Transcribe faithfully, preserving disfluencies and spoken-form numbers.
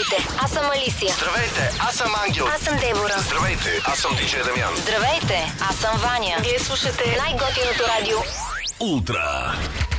Здравейте, аз съм Алисия. Здравейте, аз съм Ангел. Аз съм Дебора. Здравейте, аз съм диджей Дамян. Здравейте, аз съм Ваня. Вие слушате най-готиното радио Ултра.